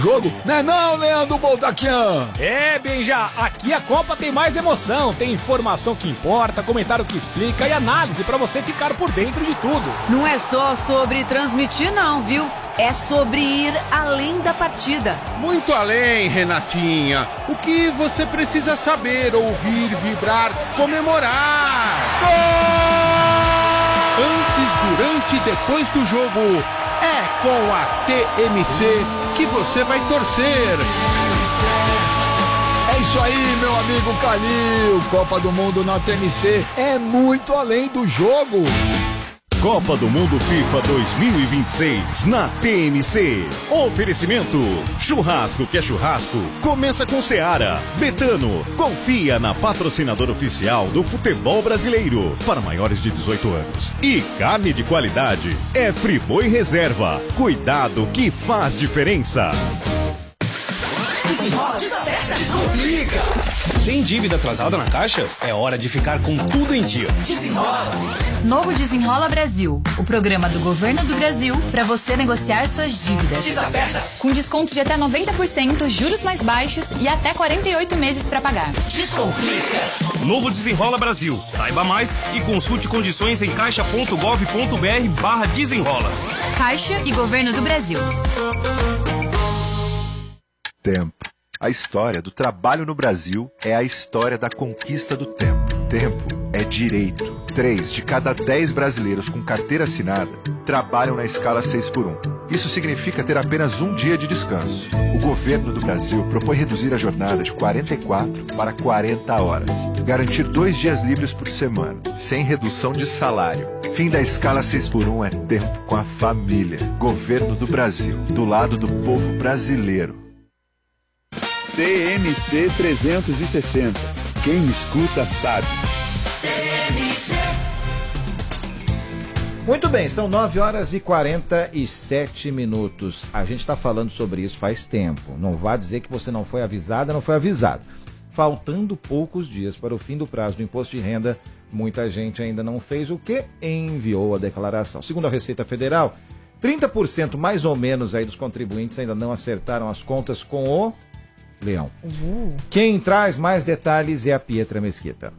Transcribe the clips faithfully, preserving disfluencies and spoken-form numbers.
Jogo? Não é não, Leandro Boldaquian? É, Benja, aqui a Copa tem mais emoção, tem informação que importa, comentário que explica e análise pra você ficar por dentro de tudo. Não é só sobre transmitir não, viu? É sobre ir além da partida. Muito além, Renatinha. O que você precisa saber, ouvir, vibrar, comemorar. Gol! Antes, durante e depois do jogo, é com a T M C que você vai torcer. É isso aí, meu amigo Calil. Copa do Mundo na T M C é muito além do jogo. Copa do Mundo FIFA dois mil e vinte e seis na T M C. Oferecimento: churrasco que é churrasco, começa com Seara. Betano, confia na patrocinadora oficial do futebol brasileiro para maiores de dezoito anos. E carne de qualidade é Friboi Reserva. Cuidado que faz diferença. Desenrola, desaperta, descomplica. Tem dívida atrasada na Caixa? É hora de ficar com tudo em dia. Desenrola. Novo Desenrola Brasil, o programa do Governo do Brasil para você negociar suas dívidas. Desaperta. Com desconto de até noventa por cento, juros mais baixos e até quarenta e oito meses para pagar. Descomplica. Novo Desenrola Brasil. Saiba mais e consulte condições em caixa ponto gov ponto br barra desenrola. Caixa e Governo do Brasil. Tempo. A história do trabalho no Brasil é a história da conquista do tempo. Tempo é direito. Três de cada dez brasileiros com carteira assinada trabalham na escala seis por um. Isso significa ter apenas um dia de descanso. O governo do Brasil propõe reduzir a jornada de quarenta e quatro para quarenta horas. Garantir dois dias livres por semana, sem redução de salário. Fim da escala seis por um é tempo com a família. Governo do Brasil, do lado do povo brasileiro. T M C trezentos e sessenta. Quem escuta sabe. Muito bem, são nove horas e quarenta e sete minutos. A gente está falando sobre isso faz tempo. Não vá dizer que você não foi avisada, não foi avisado. Faltando poucos dias para o fim do prazo do imposto de renda, muita gente ainda não fez o que? Enviou a declaração. Segundo a Receita Federal, trinta por cento mais ou menos aí dos contribuintes ainda não acertaram as contas com o Leão. Uhum. Quem traz mais detalhes é a Pietra Mesquita.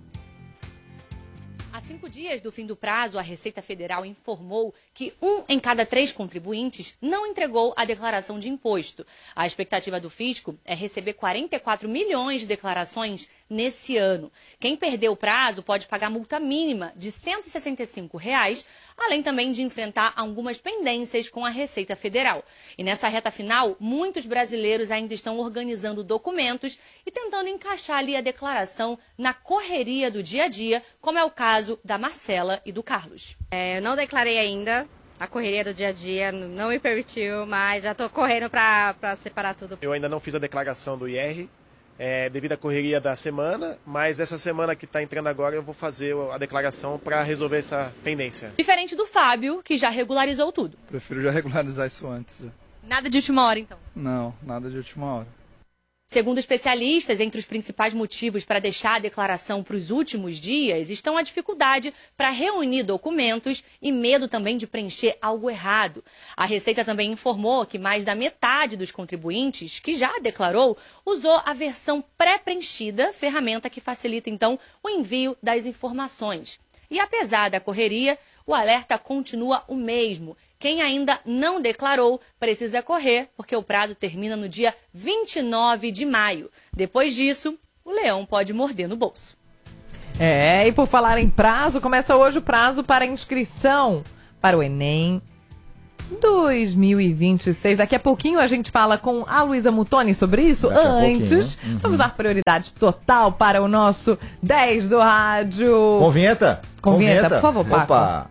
Há cinco dias do fim do prazo, a Receita Federal informou que um em cada três contribuintes não entregou a declaração de imposto. A expectativa do fisco é receber quarenta e quatro milhões de declarações nesse ano. Quem perdeu o prazo pode pagar multa mínima de cento e sessenta e cinco reais, além também de enfrentar algumas pendências com a Receita Federal. E nessa reta final, muitos brasileiros ainda estão organizando documentos e tentando encaixar ali a declaração na correria do dia a dia, como é o caso da Marcela e do Carlos. É, eu não declarei ainda, a correria do dia a dia não me permitiu, mas já estou correndo para separar tudo. Eu ainda não fiz a declaração do I R, É, devido à correria da semana, mas essa semana que está entrando agora eu vou fazer a declaração para resolver essa pendência. Diferente do Fábio, que já regularizou tudo. Prefiro já regularizar isso antes. Já. Nada de última hora, então? Não, nada de última hora. Segundo especialistas, entre os principais motivos para deixar a declaração para os últimos dias estão a dificuldade para reunir documentos e medo também de preencher algo errado. A Receita também informou que mais da metade dos contribuintes que já declarou usou a versão pré-preenchida, ferramenta que facilita então o envio das informações. E apesar da correria, o alerta continua o mesmo. Quem ainda não declarou precisa correr, porque o prazo termina no dia vinte e nove de maio. Depois disso, o leão pode morder no bolso. É, e por falar em prazo, começa hoje o prazo para inscrição para o Enem dois mil e vinte e seis. Daqui a pouquinho a gente fala com a Luísa Mutoni sobre isso. Daqui Antes, uhum. vamos dar prioridade total para o nosso dez do rádio. Com vinheta? Com, Com vinheta, vinheta, por favor, Paco. Opa!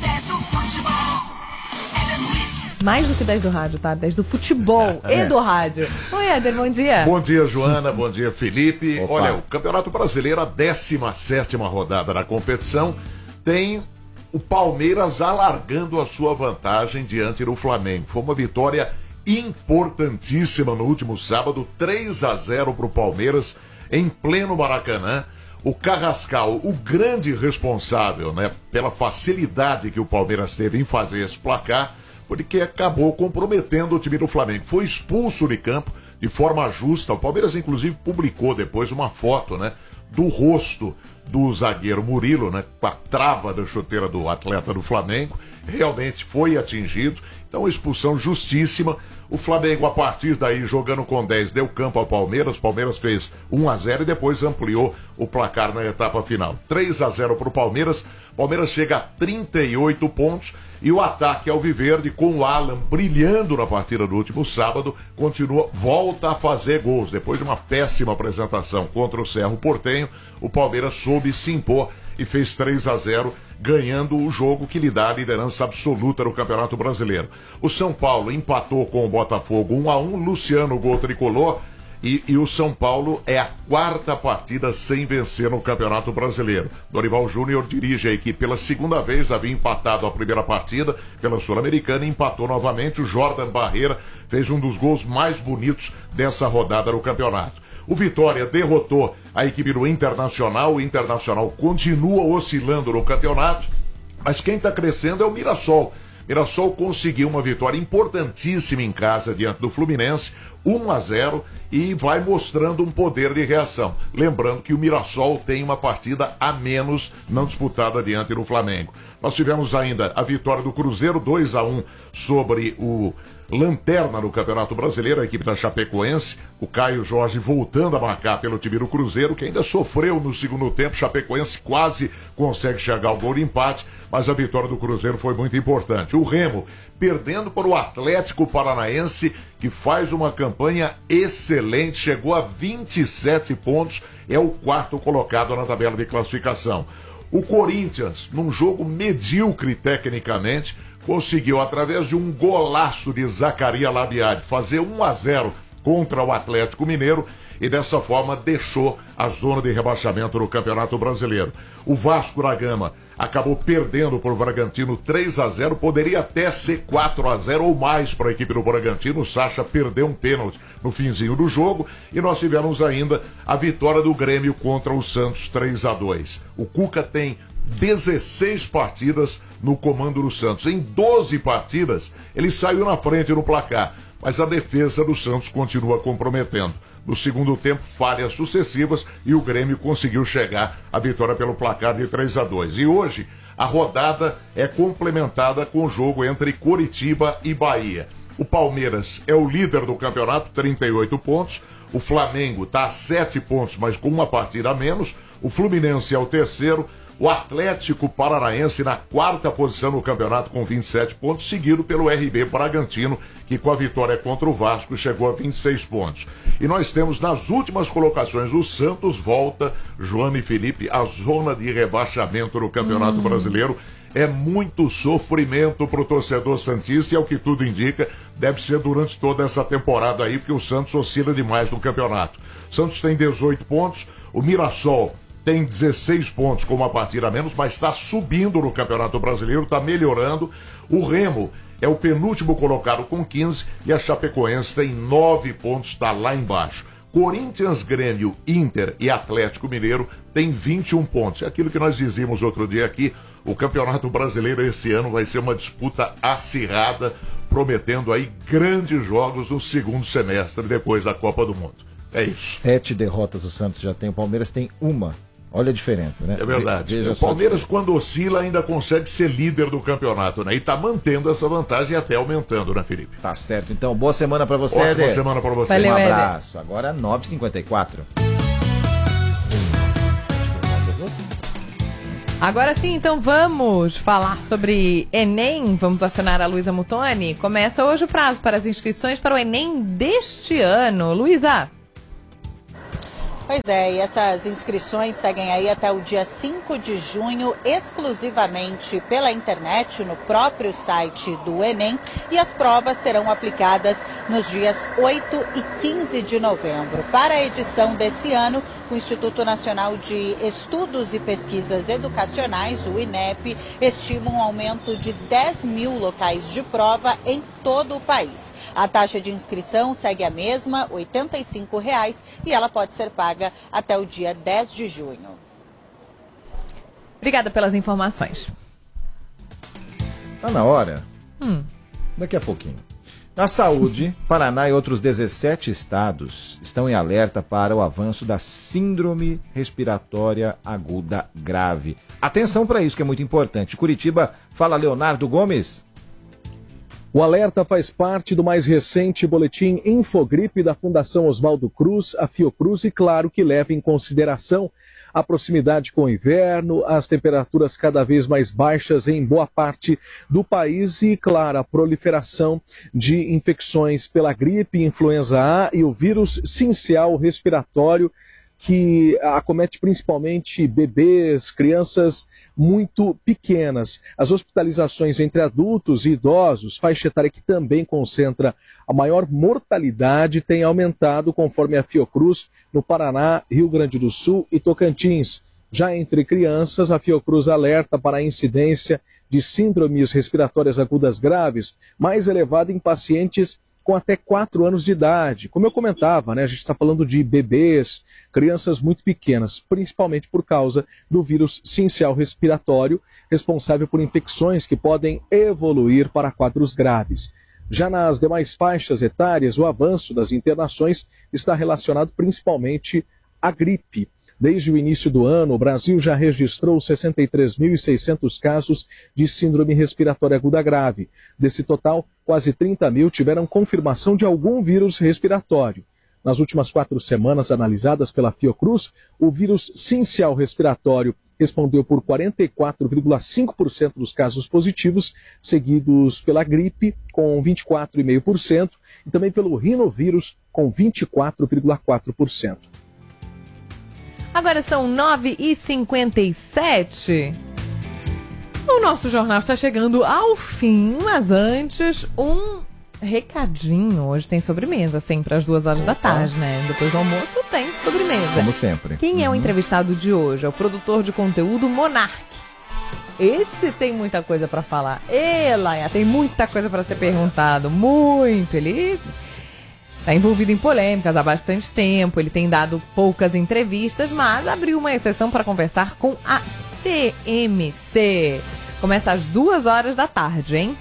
Mais do que dez do rádio, tá? dez do futebol é. e do rádio. Oi, Éder, bom dia. Bom dia, Joana. Bom dia, Felipe. Opa. Olha, o Campeonato Brasileiro, a décima sétima rodada da competição, tem o Palmeiras alargando a sua vantagem diante do Flamengo. Foi uma vitória importantíssima no último sábado, três a zero para o Palmeiras, em pleno Maracanã. O Carrascal, o grande responsável, né, pela facilidade que o Palmeiras teve em fazer esse placar, porque acabou comprometendo o time do Flamengo. Foi expulso de campo de forma justa. O Palmeiras, inclusive, publicou depois uma foto, né, do rosto do zagueiro Murilo, né, com a trava da chuteira do atleta do Flamengo. Realmente foi atingido. Então, expulsão justíssima. O Flamengo, a partir daí, jogando com dez, deu campo ao Palmeiras. O Palmeiras fez um a zero e depois ampliou o placar na etapa final. três a zero para o Palmeiras. Palmeiras chega a trinta e oito pontos. E o ataque alviverde, com o Alan brilhando na partida do último sábado, continua, volta a fazer gols. Depois de uma péssima apresentação contra o Cerro Porteño, o Palmeiras soube se impor e fez três a zero, ganhando o jogo que lhe dá a liderança absoluta no Campeonato Brasileiro. O São Paulo empatou com o Botafogo um a um, Luciano gol tricolor, e, e o São Paulo é a quarta partida sem vencer no Campeonato Brasileiro. Dorival Júnior dirige a equipe pela segunda vez, havia empatado a primeira partida pela Sul-Americana e empatou novamente. O Jordan Barreira fez um dos gols mais bonitos dessa rodada no campeonato. O Vitória derrotou a equipe do Internacional. O Internacional continua oscilando no campeonato, mas quem está crescendo é o Mirassol. Mirassol conseguiu uma vitória importantíssima em casa diante do Fluminense, um a zero, e vai mostrando um poder de reação. Lembrando que o Mirassol tem uma partida a menos não disputada diante do Flamengo. Nós tivemos ainda a vitória do Cruzeiro, dois a um sobre o lanterna no Campeonato Brasileiro, a equipe da Chapecoense. O Caio Jorge voltando a marcar pelo time do Cruzeiro, que ainda sofreu no segundo tempo. Chapecoense quase consegue chegar ao gol de empate, mas a vitória do Cruzeiro foi muito importante. O Remo perdendo para o Atlético Paranaense, que faz uma campanha excelente, chegou a vinte e sete pontos, é o quarto colocado na tabela de classificação. O Corinthians, num jogo medíocre tecnicamente, conseguiu, através de um golaço de Zacarias Labiade, fazer um a zero contra o Atlético Mineiro e dessa forma deixou a zona de rebaixamento no Campeonato Brasileiro. O Vasco da Gama acabou perdendo por Bragantino três a zero, poderia até ser quatro a zero ou mais para a equipe do Bragantino. O Sacha perdeu um pênalti no finzinho do jogo e nós tivemos ainda a vitória do Grêmio contra o Santos três a dois. O Cuca tem dezesseis partidas no comando do Santos. Em doze partidas, ele saiu na frente no placar, mas a defesa do Santos continua comprometendo. No segundo tempo, falhas sucessivas e o Grêmio conseguiu chegar à vitória pelo placar de três a dois. E hoje, a rodada é complementada com o jogo entre Coritiba e Bahia. O Palmeiras é o líder do campeonato, trinta e oito pontos. O Flamengo está a sete pontos, mas com uma partida a menos. O Fluminense é o terceiro. O Atlético Paranaense na quarta posição no campeonato com vinte e sete pontos, seguido pelo R B Bragantino, que com a vitória contra o Vasco chegou a vinte e seis pontos. E nós temos nas últimas colocações, o Santos volta, Joana e Felipe, a zona de rebaixamento no Campeonato hum. Brasileiro. É muito sofrimento para o torcedor santista e, ao que tudo indica, deve ser durante toda essa temporada aí, porque o Santos oscila demais no campeonato. O Santos tem dezoito pontos, o Mirassol tem dezesseis pontos com uma partida a menos, mas está subindo no Campeonato Brasileiro, está melhorando. O Remo é o penúltimo colocado com quinze e a Chapecoense tem nove pontos, está lá embaixo. Corinthians, Grêmio, Inter e Atlético Mineiro tem vinte e um pontos. É aquilo que nós dizíamos outro dia aqui, o Campeonato Brasileiro esse ano vai ser uma disputa acirrada, prometendo aí grandes jogos no segundo semestre, depois da Copa do Mundo. É isso. Sete derrotas o Santos já tem, o Palmeiras tem uma. Olha a diferença, né? É verdade. Veja o Palmeiras, quando oscila, ainda consegue ser líder do campeonato, né? E tá mantendo essa vantagem e até aumentando, né, Felipe? Tá certo. Então, boa semana pra você, Ótima Éder. semana pra você. Valeu, um abraço. Éder. Agora, nove e cinquenta e quatro. Agora sim, então vamos falar sobre Enem. Vamos acionar a Luísa Mutoni. Começa hoje o prazo para as inscrições para o Enem deste ano. Luísa. Pois é, e essas inscrições seguem aí até o dia cinco de junho, exclusivamente pela internet, no próprio site do Enem, e as provas serão aplicadas nos dias oito e quinze de novembro. Para a edição desse ano, o Instituto Nacional de Estudos e Pesquisas Educacionais, o INEP, estima um aumento de dez mil locais de prova em todo o país. A taxa de inscrição segue a mesma, oitenta e cinco reais, e ela pode ser paga até o dia dez de junho. Obrigada pelas informações. Tá na hora hum. Daqui a pouquinho. Na saúde, Paraná e outros dezessete estados estão em alerta para o avanço da síndrome respiratória aguda grave. Atenção para isso que é muito importante. Curitiba, fala Leonardo Gomes. O alerta faz parte do mais recente boletim Infogripe da Fundação Oswaldo Cruz, a Fiocruz, e claro que leva em consideração a proximidade com o inverno, as temperaturas cada vez mais baixas em boa parte do país e, claro, a proliferação de infecções pela gripe, influenza A e o vírus sincial respiratório, que acomete principalmente bebês, crianças muito pequenas. As hospitalizações entre adultos e idosos, faixa etária que também concentra a maior mortalidade, tem aumentado conforme a Fiocruz no Paraná, Rio Grande do Sul e Tocantins. Já entre crianças, a Fiocruz alerta para a incidência de síndromes respiratórias agudas graves, mais elevada em pacientes com até quatro anos de idade. Como eu comentava, né, a gente está falando de bebês, crianças muito pequenas, principalmente por causa do vírus sincial respiratório, responsável por infecções que podem evoluir para quadros graves. Já nas demais faixas etárias, o avanço das internações está relacionado principalmente à gripe. Desde o início do ano, o Brasil já registrou sessenta e três mil e seiscentos casos de síndrome respiratória aguda grave. Desse total, quase trinta mil tiveram confirmação de algum vírus respiratório. Nas últimas quatro semanas analisadas pela Fiocruz, o vírus sincial respiratório respondeu por quarenta e quatro vírgula cinco por cento dos casos positivos, seguidos pela gripe, com vinte e quatro vírgula cinco por cento, e também pelo rinovírus, com vinte e quatro vírgula quatro por cento. Agora são nove e cinquenta e sete. O nosso jornal está chegando ao fim, mas antes, um recadinho. Hoje tem sobremesa, sempre às duas horas da tarde, né? Depois do almoço tem sobremesa. Como sempre. Quem é o entrevistado de hoje? É o produtor de conteúdo Monark. Esse tem muita coisa para falar. E, Laia, tem muita coisa para ser perguntado. Muito. Ele está envolvido em polêmicas há bastante tempo. Ele tem dado poucas entrevistas, mas abriu uma exceção para conversar com a T M C. Começa às duas horas da tarde, hein?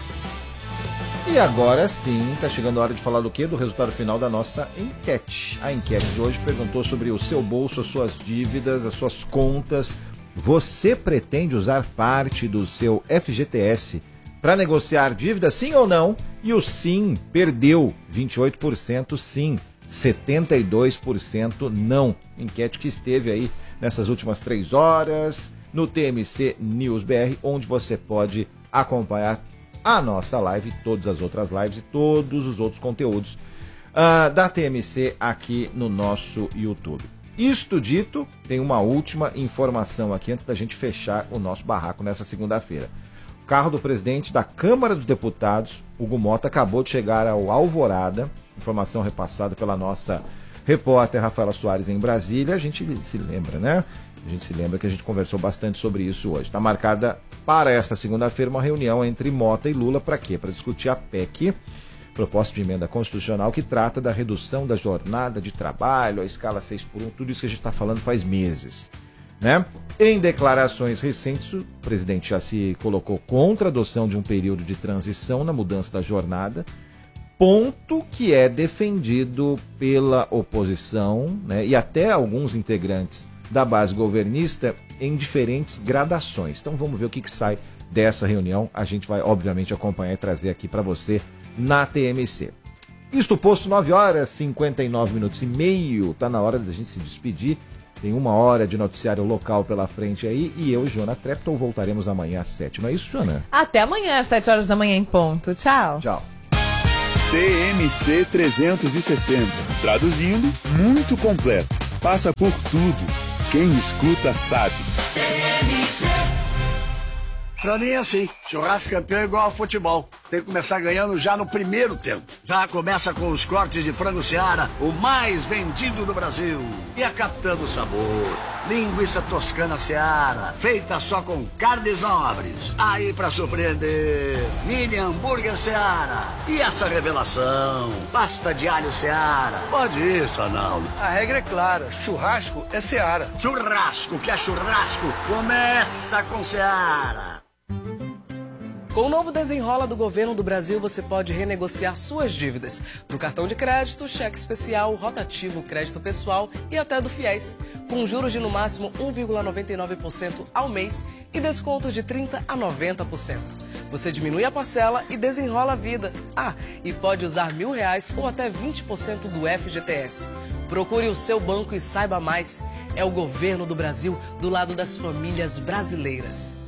E agora sim, tá chegando a hora de falar do quê? Do resultado final da nossa enquete. A enquete de hoje perguntou sobre o seu bolso, as suas dívidas, as suas contas. Você pretende usar parte do seu F G T S para negociar dívida, sim ou não? E o sim perdeu vinte e oito por cento sim, setenta e dois por cento não. Enquete que esteve aí nessas últimas três horas no T M C News B R, onde você pode acompanhar a nossa live, todas as outras lives e todos os outros conteúdos uh, da T M C aqui no nosso YouTube. Isto dito, tem uma última informação aqui antes da gente fechar o nosso barraco nessa segunda-feira. O carro do presidente da Câmara dos Deputados, Hugo Mota, acabou de chegar ao Alvorada, informação repassada pela nossa repórter Rafaela Soares em Brasília. A gente se lembra, né? A gente se lembra que a gente conversou bastante sobre isso hoje. Está marcada para esta segunda-feira uma reunião entre Mota e Lula. Para quê? Para discutir a P E C, proposta de emenda constitucional, que trata da redução da jornada de trabalho, a escala seis por um, tudo isso que a gente está falando faz meses, né? Em declarações recentes, o presidente já se colocou contra a adoção de um período de transição na mudança da jornada, ponto que é defendido pela oposição, né, e até alguns integrantes da base governista em diferentes gradações. Então vamos ver o que, que sai dessa reunião. A gente vai, obviamente, acompanhar e trazer aqui para você na T M C. Isto posto, nove horas, cinquenta e nove minutos e meio. Tá na hora da gente se despedir. Tem uma hora de noticiário local pela frente aí. E eu, Joana Trepton, voltaremos amanhã às sete. Não é isso, Joana? Até amanhã às sete horas da manhã em ponto. Tchau. Tchau. T M C trezentos e sessenta. Traduzindo, muito completo. Passa por tudo. Quem escuta sabe. Pra mim é assim, churrasco campeão é igual ao futebol. Tem que começar ganhando já no primeiro tempo. Já começa com os cortes de frango Seara, o mais vendido do Brasil. E a capitã do sabor, linguiça toscana Seara, feita só com carnes nobres. Aí pra surpreender, mini hambúrguer Seara. E essa revelação, pasta de alho Seara. Pode ir, Sanaldo. A regra é clara, churrasco é Seara. Churrasco que é churrasco, começa com Seara. Com o novo Desenrola do Governo do Brasil, você pode renegociar suas dívidas no cartão de crédito, cheque especial, rotativo, crédito pessoal e até do FIES, com juros de no máximo um vírgula noventa e nove por cento ao mês e descontos de trinta por cento a noventa por cento. Você diminui a parcela e desenrola a vida. Ah, e pode usar mil reais ou até vinte por cento do F G T S. Procure o seu banco e saiba mais. É o Governo do Brasil do lado das famílias brasileiras.